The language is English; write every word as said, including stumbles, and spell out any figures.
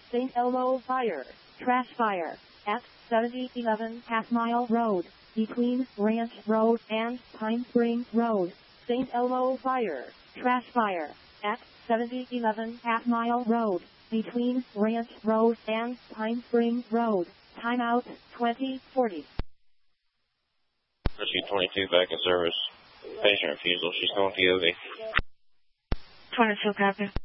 Saint Elmo Fire, Trash Fire, at seventy eleven Half Mile Road, between Ranch Road and Pine Spring Road. Saint Elmo Fire, Trash Fire, at seventy eleven Half Mile Road, between Ranch Road and Pine Spring Road. Timeout twenty forty. Rescue twenty-two back in service. Patient refusal. She's going to O V. twenty-two copy.